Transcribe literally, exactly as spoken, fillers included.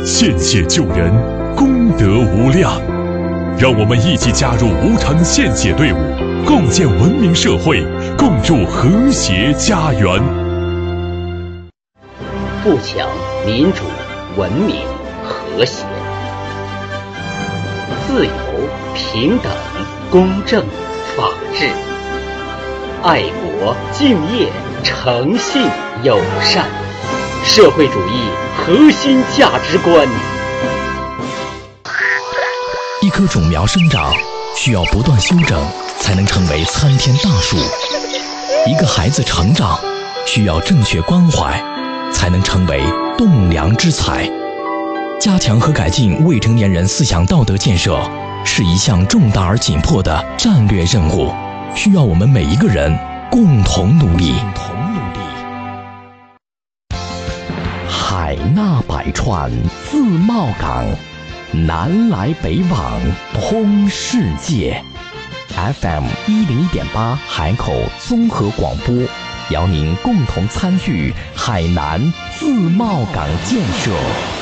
献血救人，功德无量。让我们一起加入无偿献血队伍，共建文明社会，共筑和谐家园。 富强、民主、文明、和谐、自由、平等、公正、法治、爱国、敬业、诚信、友善，社会主义核心价值观。 一棵种苗生长需要不断修整，才能成为参天大树；一个孩子成长需要正确关怀，才能成为栋梁之才。加强和改进未成年人思想道德建设是一项重大而紧迫的战略任务，需要我们每一个人共同努力。海纳百川，自贸港，南来北往，通世界。F M 一零一点八海口综合广播，邀您共同参与海南自贸港建设。